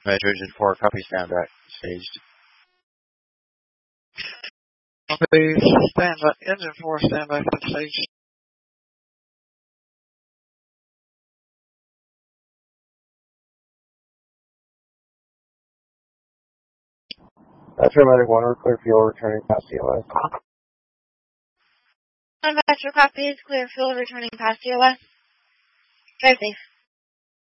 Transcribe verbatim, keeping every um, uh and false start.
Engine four, copy stand back. Staged. Please stand by. Engine four, stand by for the stage. Metro Medic one, clear fuel returning past C O S. Metro copy is clear fuel returning past C O S. Drive safe.